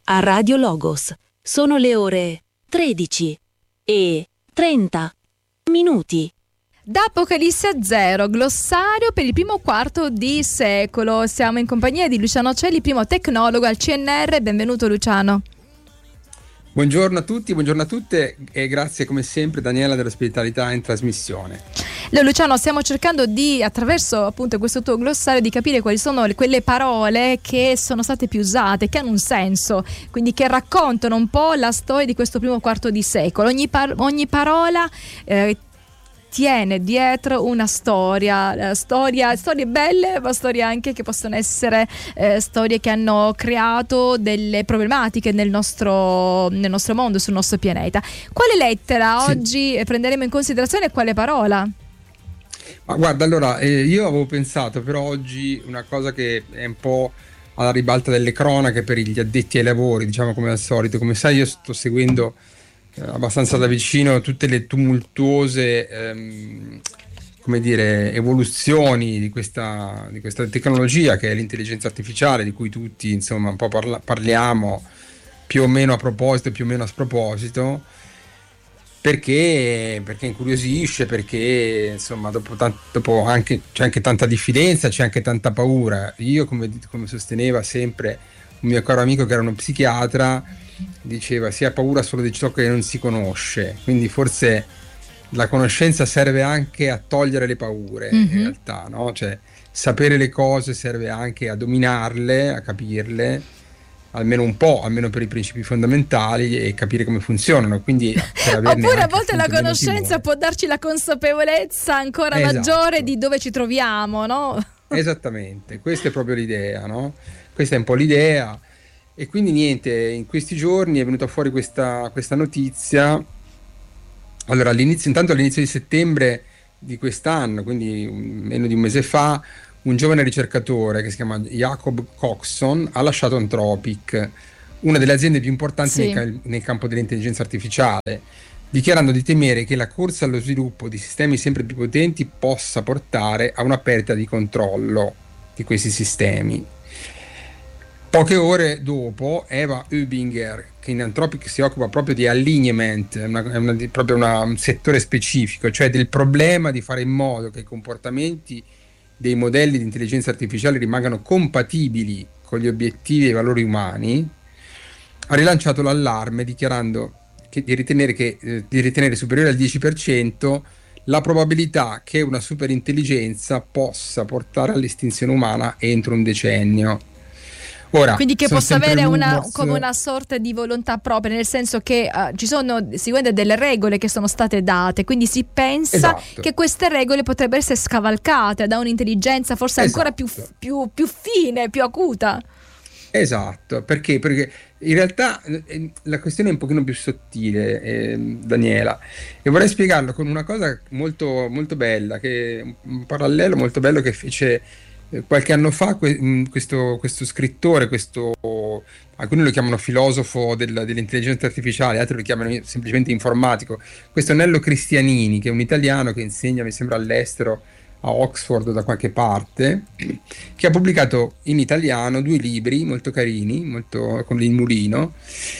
a Radio Logos. Sono le ore 13:30. Da Apocalisse a Zero, glossario per il primo quarto di secolo. Siamo in compagnia di Luciano Celli, primo tecnologo al CNR. Benvenuto Luciano. Buongiorno a tutti, buongiorno a tutte e grazie come sempre Daniela dell'ospitalità in trasmissione. Luciano, stiamo cercando di, attraverso appunto questo tuo glossario, di capire quali sono quelle parole che sono state più usate, che hanno un senso, quindi che raccontano un po' la storia di questo primo quarto di secolo. Ogni parola tiene dietro una storie belle, ma storie anche che possono essere storie che hanno creato delle problematiche nel nostro mondo, sul nostro pianeta. Quale lettera oggi prenderemo in considerazione e quale parola? Ma guarda, allora io avevo pensato per oggi una cosa che è un po' alla ribalta delle cronache per gli addetti ai lavori, diciamo, come al solito. Come sai, io sto seguendo abbastanza da vicino tutte le tumultuose evoluzioni di questa tecnologia che è l'intelligenza artificiale, di cui tutti insomma un po' parliamo più o meno a proposito, più o meno a sproposito, perché incuriosisce, perché insomma dopo anche c'è anche tanta diffidenza, c'è anche tanta paura. Io, come sosteneva sempre un mio caro amico che era uno psichiatra, diceva si ha paura solo di ciò che non si conosce, quindi forse la conoscenza serve anche a togliere le paure, in realtà, no? Cioè, sapere le cose serve anche a dominarle, a capirle, almeno un po', almeno per i principi fondamentali, e capire come funzionano. Quindi oppure a volte la conoscenza può darci la consapevolezza ancora maggiore di dove ci troviamo, no? Esattamente, questa è proprio l'idea, no? Questa è un po' l'idea. E quindi niente, in questi giorni è venuta fuori questa notizia. Allora, intanto all'inizio di settembre di quest'anno, quindi meno di un mese fa, un giovane ricercatore che si chiama Jacob Coxon ha lasciato Anthropic, una delle aziende più importanti nel campo dell'intelligenza artificiale, dichiarando di temere che la corsa allo sviluppo di sistemi sempre più potenti possa portare a una perdita di controllo di questi sistemi. Poche ore dopo, Eva Hubinger, che in Anthropic si occupa proprio di alignment, è proprio un settore specifico, cioè del problema di fare in modo che i comportamenti dei modelli di intelligenza artificiale rimangano compatibili con gli obiettivi e i valori umani, ha rilanciato l'allarme dichiarando di ritenere superiore al 10% la probabilità che una superintelligenza possa portare all'estinzione umana entro un decennio. Ora, quindi che possa avere come una sorta di volontà propria, nel senso che ci sono sicuramente delle regole che sono state date, quindi si pensa che queste regole potrebbero essere scavalcate da un'intelligenza forse ancora più fine, più acuta. Esatto, perché in realtà la questione è un pochino più sottile, Daniela, e vorrei spiegarlo con una cosa molto, molto bella, un parallelo molto bello che fece qualche anno fa questo scrittore, alcuni lo chiamano filosofo dell'intelligenza artificiale, altri lo chiamano semplicemente informatico, questo Nello Cristianini, che è un italiano che insegna, mi sembra, all'estero, a Oxford da qualche parte, che ha pubblicato in italiano 2 libri molto carini, molto con il mulino,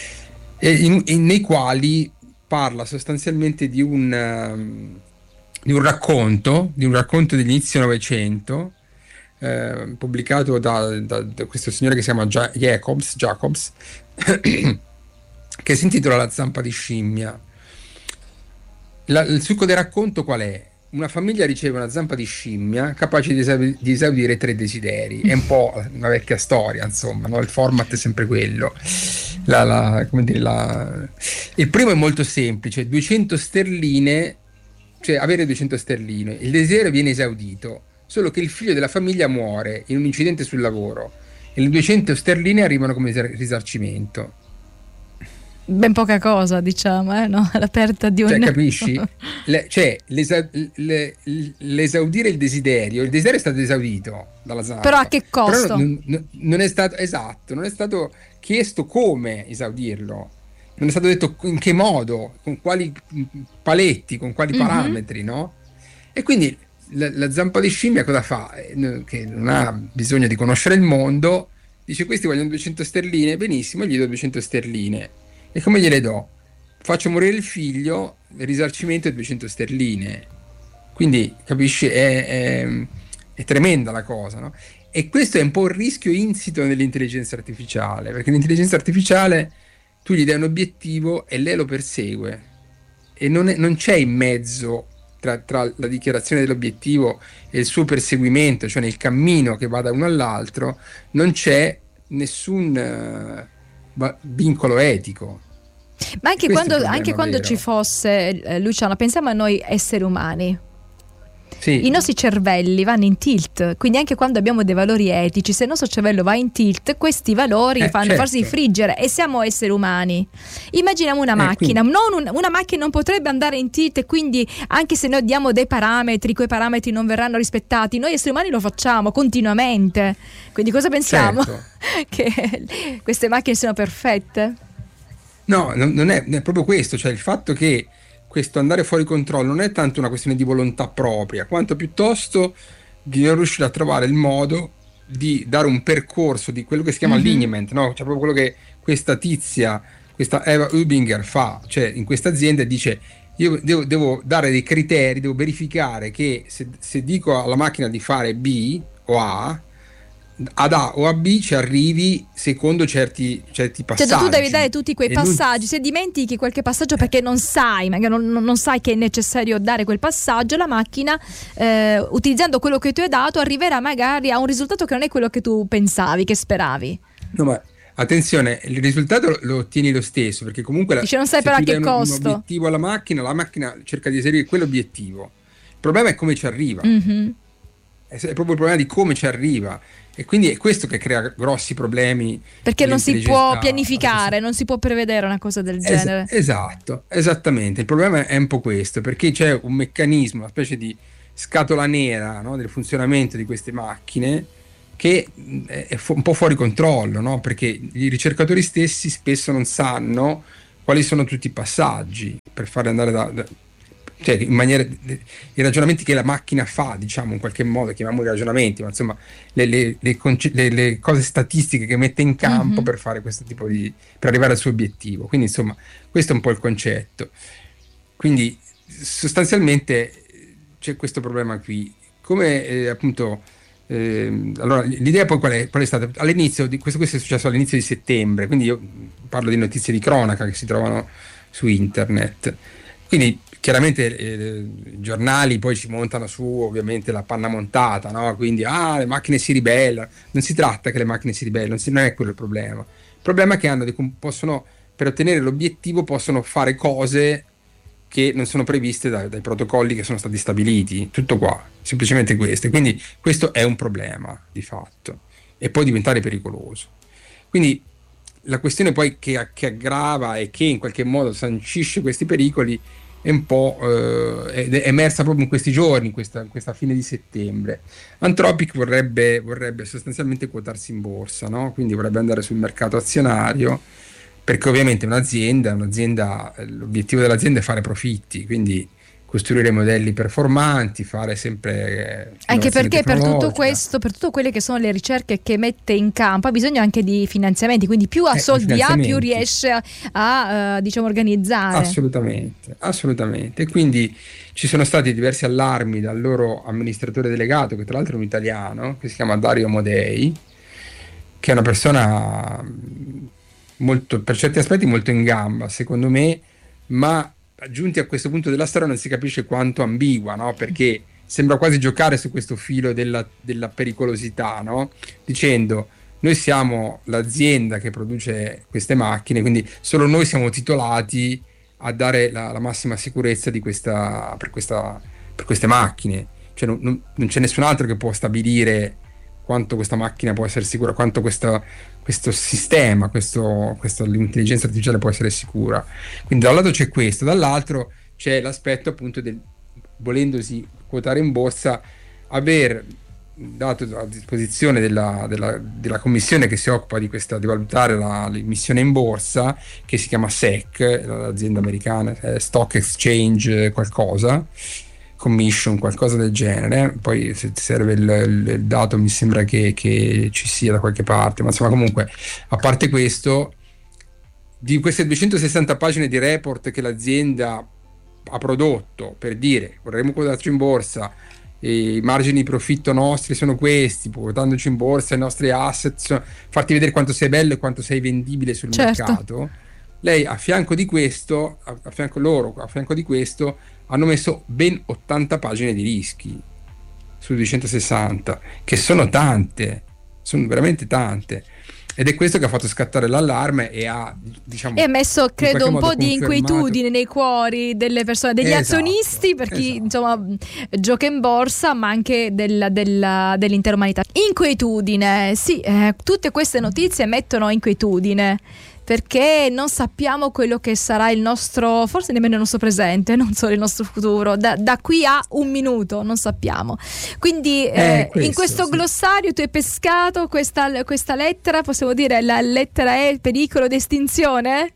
nei quali parla sostanzialmente di un racconto dell'inizio Novecento, pubblicato da questo signore che si chiama Jacobs che si intitola La zampa di scimmia. Il succo del racconto qual è? Una famiglia riceve una zampa di scimmia capace di esaudire 3 desideri. È un po' una vecchia storia, insomma, no? Il format è sempre quello. Il primo è molto semplice: 200 sterline, cioè avere 200 sterline. Il desiderio viene esaudito, solo che il figlio della famiglia muore in un incidente sul lavoro e le 200 sterline arrivano come risarcimento. Ben poca cosa, diciamo, no? L'aperta di un... Cioè, capisci? L'esaudire il desiderio è stato esaudito dalla zampa. Però a che costo? Però non è stato chiesto come esaudirlo. Non è stato detto in che modo, con quali paletti, con quali parametri, no? E quindi la zampa di scimmia cosa fa? Che non ha bisogno di conoscere il mondo, Dice questi vogliono 200 sterline, benissimo, gli do 200 sterline. E come gliele do? Faccio morire il figlio, il risarcimento è 200 sterline. Quindi capisci, è tremenda la cosa, no? E questo è un po' il rischio insito nell'intelligenza artificiale, perché l'intelligenza artificiale tu gli dai un obiettivo e lei lo persegue e non c'è in mezzo tra la dichiarazione dell'obiettivo e il suo perseguimento, cioè nel cammino che va da uno all'altro, non c'è nessun vincolo etico. Ma anche quando vero. ci fosse, Luciano, pensiamo a noi esseri umani. Sì. I nostri cervelli vanno in tilt, quindi anche quando abbiamo dei valori etici, se il nostro cervello va in tilt, questi valori fanno certo. farsi friggere, e siamo esseri umani. Immaginiamo una macchina, una macchina non potrebbe andare in tilt, e quindi anche se noi diamo dei parametri, quei parametri non verranno rispettati. Noi esseri umani lo facciamo continuamente, quindi cosa pensiamo? Certo. Che queste macchine siano perfette? No, non è proprio questo, cioè il fatto che questo andare fuori controllo non è tanto una questione di volontà propria, quanto piuttosto di non riuscire a trovare il modo di dare un percorso di quello che si chiama alignment, no? Cioè proprio quello che questa tizia, questa Eva Hubinger fa, cioè in questa azienda dice io devo dare dei criteri, devo verificare che se dico alla macchina di fare B o A, ad A o a B ci arrivi secondo certi passaggi. Cioè tu devi dare tutti quei passaggi, se dimentichi qualche passaggio perché non sai, magari non sai che è necessario dare quel passaggio, la macchina utilizzando quello che tu hai dato arriverà magari a un risultato che non è quello che tu pensavi, che speravi. No, ma attenzione, il risultato lo ottieni lo stesso, perché comunque dice, non sai però a che costo. Un obiettivo alla macchina, la macchina cerca di eseguire quell'obiettivo. Il problema è come ci arriva. È proprio il problema di come ci arriva, e quindi è questo che crea grossi problemi, perché non si può pianificare, non si può prevedere una cosa del genere. Esatto, esattamente. Il problema è un po' questo, perché c'è un meccanismo, una specie di scatola nera, no, del funzionamento di queste macchine che è un po' fuori controllo, no? Perché i ricercatori stessi spesso non sanno quali sono tutti i passaggi per farle andare cioè in maniera, i ragionamenti che la macchina fa, diciamo in qualche modo, chiamiamoli ragionamenti, ma insomma le cose statistiche che mette in campo per fare questo tipo per arrivare al suo obiettivo. Quindi insomma questo è un po' il concetto. Quindi sostanzialmente c'è questo problema qui. Come appunto allora l'idea poi qual è stata? All'inizio questo è successo all'inizio di settembre, quindi io parlo di notizie di cronaca che si trovano su internet. Quindi chiaramente i giornali poi ci montano su ovviamente la panna montata, no? Quindi le macchine si ribellano. Non si tratta che le macchine si ribellino, non è quello il problema. Il problema è che possono, per ottenere l'obiettivo, possono fare cose che non sono previste dai protocolli che sono stati stabiliti. Tutto qua, semplicemente questo. Quindi questo è un problema di fatto e può diventare pericoloso. Quindi la questione poi che aggrava e che in qualche modo sancisce questi pericoli è un po' è emersa proprio in questi giorni, in questa fine di settembre. Anthropic vorrebbe sostanzialmente quotarsi in borsa, no? Quindi vorrebbe andare sul mercato azionario, perché ovviamente un'azienda, l'obiettivo dell'azienda è fare profitti, quindi costruire modelli performanti, fare sempre anche perché per tutto questo, per tutte quelle che sono le ricerche che mette in campo, ha bisogno anche di finanziamenti, quindi più ha soldi ha, più riesce a diciamo organizzare. Assolutamente. E quindi ci sono stati diversi allarmi dal loro amministratore delegato, che tra l'altro è un italiano, che si chiama Dario Amodei, che è una persona molto, per certi aspetti molto in gamba secondo me, ma giunti a questo punto della storia non si capisce quanto ambigua, no? Perché sembra quasi giocare su questo filo della pericolosità, no? Dicendo noi siamo l'azienda che produce queste macchine, quindi solo noi siamo titolati a dare la massima sicurezza per queste macchine, cioè non c'è nessun altro che può stabilire quanto questa macchina può essere sicura, quanto questo sistema, l'intelligenza artificiale può essere sicura. Quindi da un lato c'è questo, dall'altro c'è l'aspetto appunto del, volendosi quotare in borsa, aver dato a disposizione della commissione che si occupa di valutare l'emissione in borsa, che si chiama SEC, l'azienda americana, Stock Exchange qualcosa, commission, qualcosa del genere. Poi se ti serve il dato mi sembra che ci sia da qualche parte, ma insomma comunque, a parte questo, di queste 260 pagine di report che l'azienda ha prodotto per dire vorremmo quotarci in borsa, i margini di profitto nostri sono questi, quotandoci in borsa i nostri asset, farti vedere quanto sei bello e quanto sei vendibile sul mercato. Lei a fianco di questo, a fianco di questo hanno messo ben 80 pagine di rischi su 260, che sono tante, sono veramente tante. Ed è questo che ha fatto scattare l'allarme e ha, diciamo, e ha messo, credo, un po' di confermato... inquietudine nei cuori delle persone, degli azionisti, per chi insomma gioca in borsa, ma anche dell'intera umanità. Inquietudine, sì, tutte queste notizie mettono inquietudine, perché non sappiamo quello che sarà il nostro, forse nemmeno il nostro presente, non solo il nostro futuro, da qui a un minuto non sappiamo. Quindi in questo glossario tu hai pescato questa lettera, possiamo dire la lettera è pericolo di estinzione?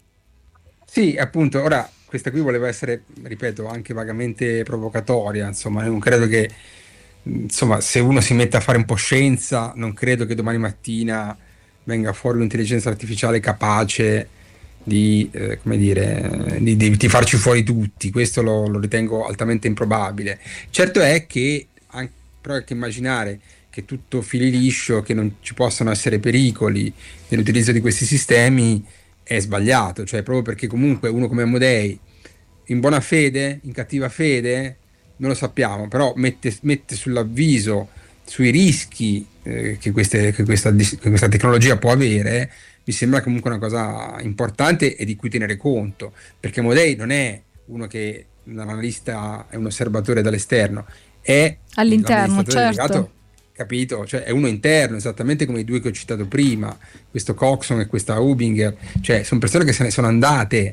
Sì, appunto, ora questa qui voleva essere, ripeto, anche vagamente provocatoria, insomma, non credo che, insomma, se uno si mette a fare un po' scienza, non credo che domani mattina venga fuori un'intelligenza artificiale capace di, come dire, di farci fuori tutti. Questo lo ritengo altamente improbabile. Certo è che però anche immaginare che tutto fili liscio, che non ci possano essere pericoli nell'utilizzo di questi sistemi è sbagliato, cioè proprio perché comunque uno come Amodei, in buona fede, in cattiva fede, non lo sappiamo, però mette sull'avviso sui rischi che questa tecnologia può avere, mi sembra comunque una cosa importante e di cui tenere conto, perché Amodei non è uno che un analista, è un osservatore dall'esterno, è all'interno, certo. Delegato, capito? Cioè è uno interno, esattamente come i due che ho citato prima, questo Coxon e questa Hubinger, cioè sono persone che se ne sono andate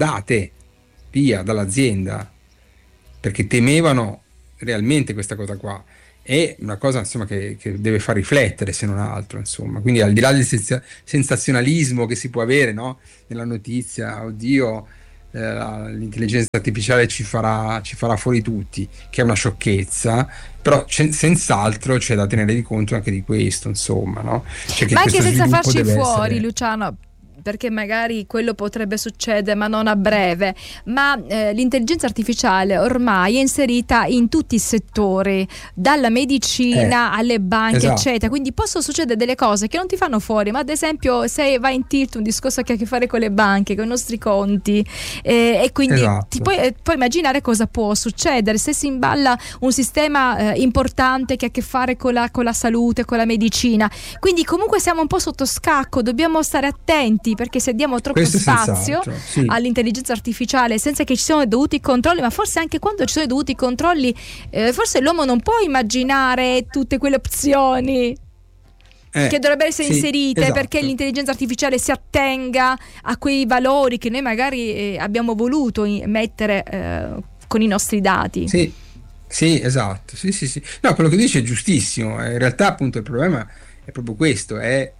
via dall'azienda perché temevano realmente questa cosa qua. È una cosa, insomma, che deve far riflettere, se non altro, insomma. Quindi al di là del sensazionalismo che si può avere, no? Nella notizia, oddio, l'intelligenza artificiale ci farà fuori tutti, che è una sciocchezza, però senz'altro c'è da tenere conto anche di questo, insomma, no? Cioè che ma anche senza farci fuori, essere... Luciano, perché magari quello potrebbe succedere, ma non a breve, ma l'intelligenza artificiale ormai è inserita in tutti i settori, dalla medicina alle banche, eccetera, quindi possono succedere delle cose che non ti fanno fuori, ma ad esempio se vai in tilt, un discorso che ha a che fare con le banche, con i nostri conti, e quindi ti puoi immaginare cosa può succedere se si imballa un sistema importante che ha a che fare con la salute, con la medicina. Quindi comunque siamo un po' sotto scacco, dobbiamo stare attenti, perché se diamo troppo spazio all'intelligenza artificiale senza che ci siano i dovuti controlli, ma forse anche quando ci sono i dovuti controlli, forse l'uomo non può immaginare tutte quelle opzioni che dovrebbero essere inserite, perché l'intelligenza artificiale si attenga a quei valori che noi magari abbiamo voluto mettere con i nostri dati. Sì, esatto. Sì. No, quello che dici è giustissimo. In realtà, appunto, il problema è proprio questo, è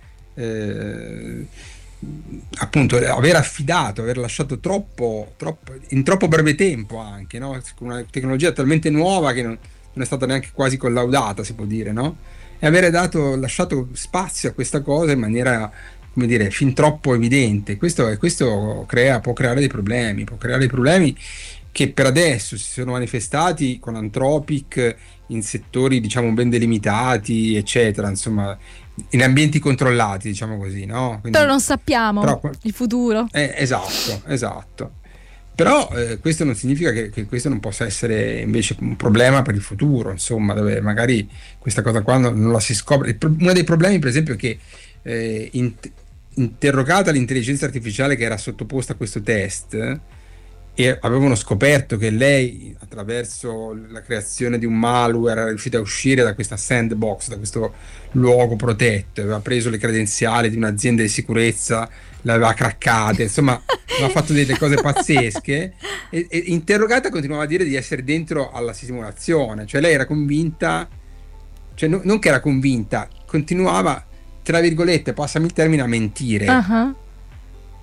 appunto aver lasciato troppo in troppo breve tempo, anche, no? Una tecnologia talmente nuova che non è stata neanche quasi collaudata, si può dire, no? E avere lasciato spazio a questa cosa in maniera, come dire, fin troppo evidente. Questo può creare dei problemi che per adesso si sono manifestati con Anthropic in settori, diciamo, ben delimitati, eccetera, insomma, in ambienti controllati, diciamo così, no? Quindi, però non sappiamo il futuro. Esatto. Però questo non significa che questo non possa essere invece un problema per il futuro, insomma, dove magari questa cosa qua non la si scopre. Uno dei problemi, per esempio, è che interrogata l'intelligenza artificiale che era sottoposta a questo test, e avevano scoperto che lei, attraverso la creazione di un malware, era riuscita a uscire da questa sandbox, da questo luogo protetto, aveva preso le credenziali di un'azienda di sicurezza, le aveva craccate, insomma aveva fatto delle cose pazzesche, e interrogata continuava a dire di essere dentro alla simulazione, cioè lei era convinta, cioè non che era convinta, continuava, tra virgolette, passami il termine, a mentire.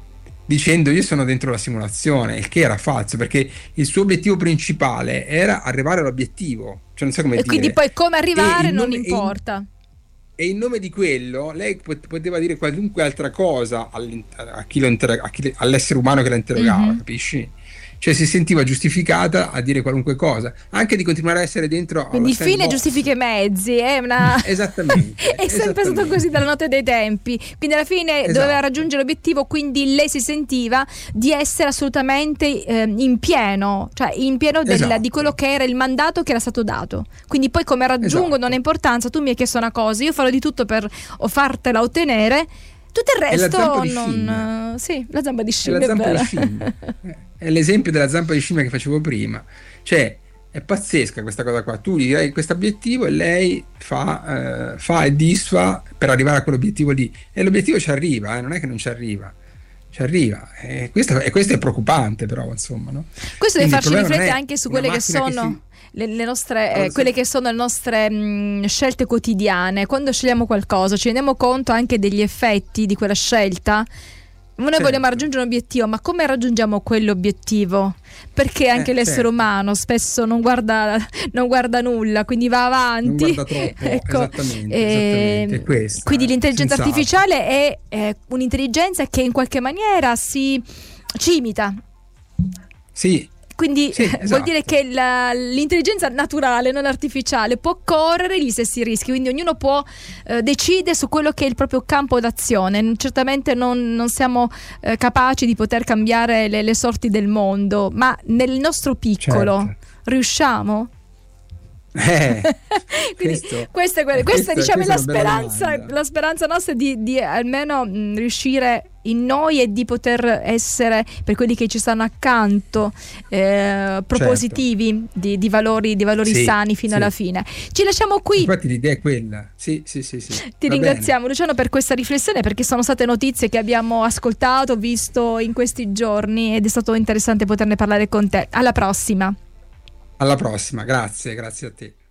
dicendo io sono dentro la simulazione, il che era falso, perché il suo obiettivo principale era arrivare all'obiettivo, cioè non so come E dire. quindi poi come arrivare non E importa. e in nome di quello lei poteva dire qualunque altra cosa all'essere umano che la interrogava, Mhm. capisci? Cioè si sentiva giustificata a dire qualunque cosa, anche di continuare a essere dentro Quindi allo il fine sandbox. giustifica i mezzi, è una... Esattamente, è sempre stato così dalla notte dei tempi. Quindi alla fine doveva esatto, raggiungere l'obiettivo, quindi lei si sentiva di essere assolutamente in pieno, cioè in pieno di quello esatto, che era il mandato che era stato dato. Quindi poi come raggiungo non ha esatto. importanza, tu mi hai chiesto una cosa, io farò di tutto per fartela ottenere. Tutto il È la zampa resto di scimmia. non... Sì, la zampa di È la scimmia, è zampa di vera. scimmia. È l'esempio della zampa di scimmia che facevo prima. Cioè, è pazzesca questa cosa qua. Tu gli dai questo obiettivo e lei fa e disfa per arrivare a quell'obiettivo lì. E l'obiettivo ci arriva, non è che non ci arriva. Ci arriva. E questo è preoccupante, però, insomma, no? Questo deve Quindi il farci problema non riflettere è anche su una quelle che macchina che sono si... le nostre, Cosa? quelle che sono le nostre scelte quotidiane. Quando scegliamo qualcosa, ci rendiamo conto anche degli effetti di quella scelta. Noi vogliamo Certo. raggiungere un obiettivo, ma come raggiungiamo quell'obiettivo? Perché anche l'essere Certo. umano spesso non guarda nulla, quindi va Non avanti. guarda troppo. Ecco, Esattamente, è questa. quindi l'intelligenza Senz'altro. artificiale è un'intelligenza che in qualche maniera ci imita. Sì, Quindi sì, vuol dire esatto. che l'intelligenza naturale, non artificiale, può correre gli stessi rischi, quindi ognuno può decidere su quello che è il proprio campo d'azione. Certamente non siamo capaci di poter cambiare le sorti del mondo, ma nel nostro piccolo Certo. riusciamo? Quindi questa diciamo è questa la è una bella speranza, domanda. la speranza nostra di almeno riuscire in noi e di poter essere, per quelli che ci stanno accanto, propositivi di valori Sì, sani fino sì. alla fine. Ci lasciamo qui. Infatti l'idea è quella. Sì, sì, sì, sì. Ti Va ringraziamo Luciano per questa riflessione, perché sono state notizie che abbiamo ascoltato, visto in questi giorni, ed è stato interessante poterne parlare con te. Alla prossima. Alla prossima, grazie a te.